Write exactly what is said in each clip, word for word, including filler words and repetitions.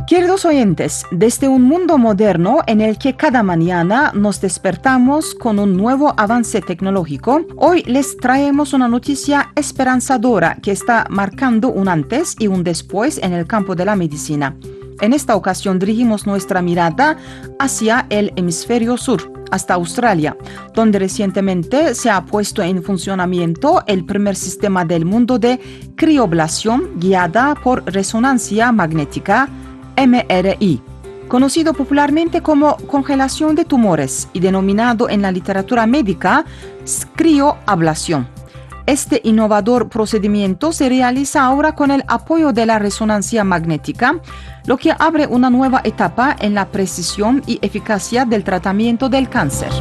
Queridos oyentes, desde un mundo moderno en el que cada mañana nos despertamos con un nuevo avance tecnológico, hoy les traemos una noticia esperanzadora que está marcando un antes y un después en el campo de la medicina. En esta ocasión dirigimos nuestra mirada hacia el hemisferio sur, hasta Australia, donde recientemente se ha puesto en funcionamiento el primer sistema del mundo de crioblación guiada por resonancia magnética, M R I, conocido popularmente como congelación de tumores y denominado en la literatura médica crioablación. Este innovador procedimiento se realiza ahora con el apoyo de la resonancia magnética, lo que abre una nueva etapa en la precisión y eficacia del tratamiento del cáncer.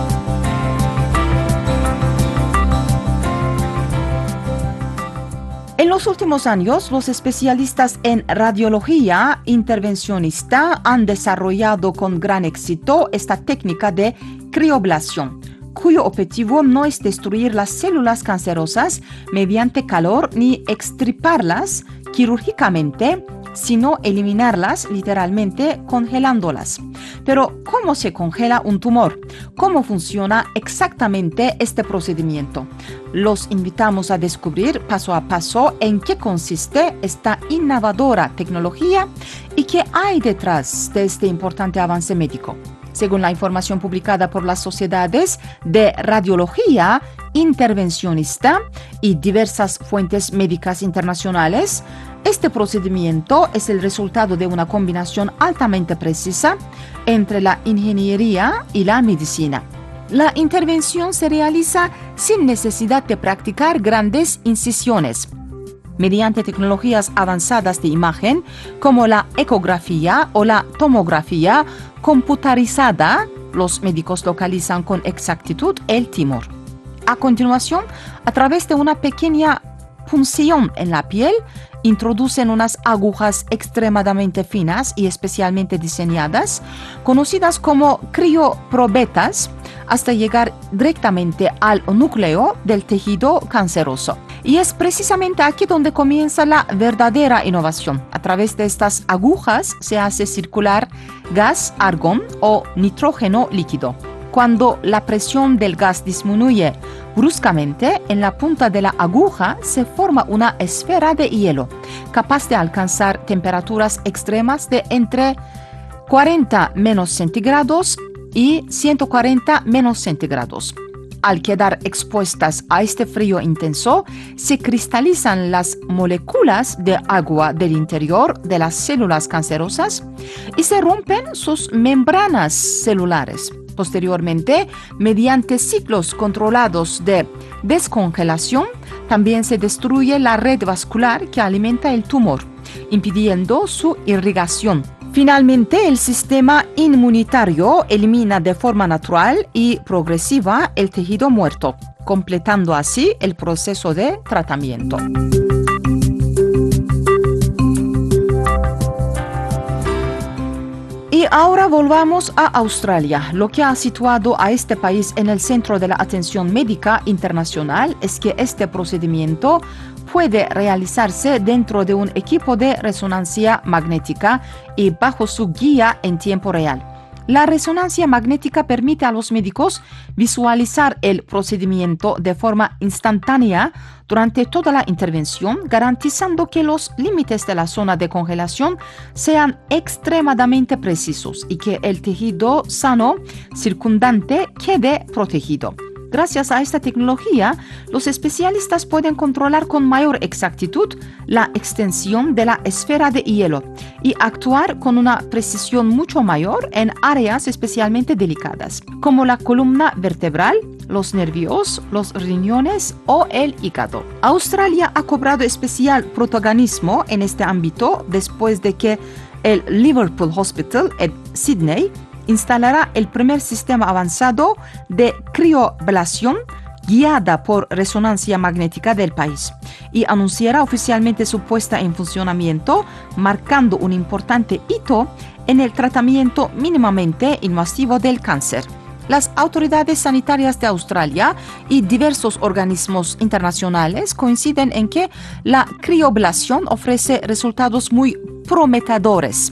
En los últimos años, los especialistas en radiología intervencionista han desarrollado con gran éxito esta técnica de crioblación, cuyo objetivo no es destruir las células cancerosas mediante calor ni extirparlas quirúrgicamente, sino eliminarlas literalmente congelándolas. Pero, ¿cómo se congela un tumor? ¿Cómo funciona exactamente este procedimiento? Los invitamos a descubrir paso a paso en qué consiste esta innovadora tecnología y qué hay detrás de este importante avance médico. Según la información publicada por las sociedades de radiología intervencionista y diversas fuentes médicas internacionales, este procedimiento es el resultado de una combinación altamente precisa entre la ingeniería y la medicina. La intervención se realiza sin necesidad de practicar grandes incisiones, mediante tecnologías avanzadas de imagen como la ecografía o la tomografía computarizada. Los médicos localizan con exactitud el tumor. A continuación, a través de una pequeña punción en la piel, introducen unas agujas extremadamente finas y especialmente diseñadas, conocidas como crioprobetas, hasta llegar directamente al núcleo del tejido canceroso. Y es precisamente aquí donde comienza la verdadera innovación. A través de estas agujas se hace circular gas argón o nitrógeno líquido. Cuando la presión del gas disminuye bruscamente, en la punta de la aguja se forma una esfera de hielo, capaz de alcanzar temperaturas extremas de entre cuarenta menos centígrados y ciento cuarenta menos centígrados. Al quedar expuestas a este frío intenso, se cristalizan las moléculas de agua del interior de las células cancerosas y se rompen sus membranas celulares. Posteriormente, mediante ciclos controlados de descongelación, también se destruye la red vascular que alimenta el tumor, impidiendo su irrigación. Finalmente, el sistema inmunitario elimina de forma natural y progresiva el tejido muerto, completando así el proceso de tratamiento. Y ahora volvamos a Australia. Lo que ha situado a este país en el centro de la atención médica internacional es que este procedimiento puede realizarse dentro de un equipo de resonancia magnética y bajo su guía en tiempo real. La resonancia magnética permite a los médicos visualizar el procedimiento de forma instantánea durante toda la intervención, garantizando que los límites de la zona de congelación sean extremadamente precisos y que el tejido sano circundante quede protegido. Gracias a esta tecnología, los especialistas pueden controlar con mayor exactitud la extensión de la esfera de hielo y actuar con una precisión mucho mayor en áreas especialmente delicadas, como la columna vertebral, los nervios, los riñones o el hígado. Australia ha cobrado especial protagonismo en este ámbito después de que el Liverpool Hospital en Sydney instalará el primer sistema avanzado de crioblación guiada por resonancia magnética del país y anunciará oficialmente su puesta en funcionamiento, marcando un importante hito en el tratamiento mínimamente invasivo del cáncer. Las autoridades sanitarias de Australia y diversos organismos internacionales coinciden en que la crioblación ofrece resultados muy prometedores.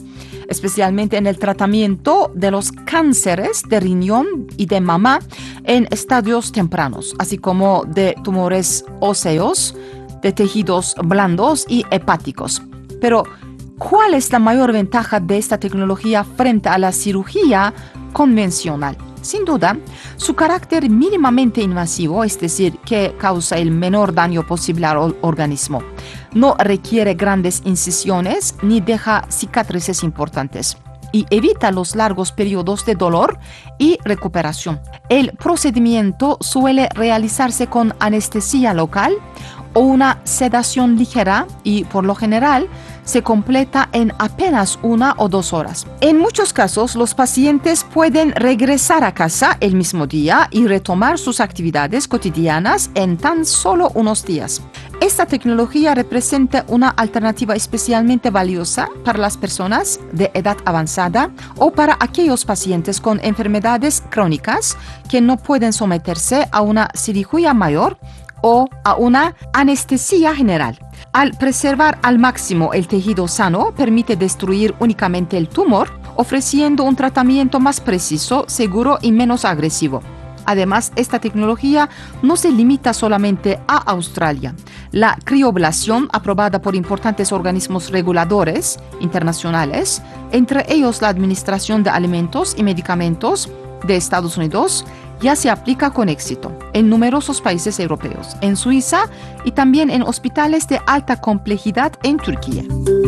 especialmente en el tratamiento de los cánceres de riñón y de mama en estadios tempranos, así como de tumores óseos, de tejidos blandos y hepáticos. Pero, ¿cuál es la mayor ventaja de esta tecnología frente a la cirugía convencional? Sin duda, su carácter mínimamente invasivo, es decir, que causa el menor daño posible al organismo. No requiere grandes incisiones ni deja cicatrices importantes y evita los largos periodos de dolor y recuperación. El procedimiento suele realizarse con anestesia local o una sedación ligera y, por lo general, se completa en apenas una o dos horas. En muchos casos, los pacientes pueden regresar a casa el mismo día y retomar sus actividades cotidianas en tan solo unos días. Esta tecnología representa una alternativa especialmente valiosa para las personas de edad avanzada o para aquellos pacientes con enfermedades crónicas que no pueden someterse a una cirugía mayor o a una anestesia general. Al preservar al máximo el tejido sano, permite destruir únicamente el tumor, ofreciendo un tratamiento más preciso, seguro y menos agresivo. Además, esta tecnología no se limita solamente a Australia. La crioblación, aprobada por importantes organismos reguladores internacionales, entre ellos la Administración de Alimentos y Medicamentos de Estados Unidos, ya se aplica con éxito en numerosos países europeos, en Suiza y también en hospitales de alta complejidad en Turquía.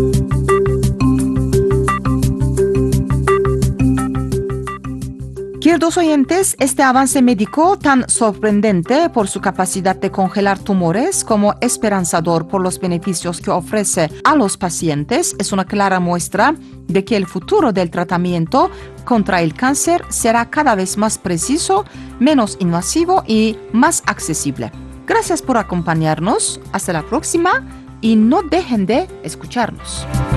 Queridos oyentes, este avance médico tan sorprendente por su capacidad de congelar tumores como esperanzador por los beneficios que ofrece a los pacientes es una clara muestra de que el futuro del tratamiento contra el cáncer será cada vez más preciso, menos invasivo y más accesible. Gracias por acompañarnos. Hasta la próxima y no dejen de escucharnos.